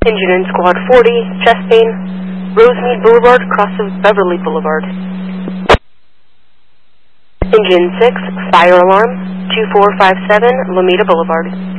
Engine in Squad 40, chest pain, Rosemead Boulevard, cross of Beverly Boulevard. Engine 6, fire alarm, 2457, Lomita Boulevard.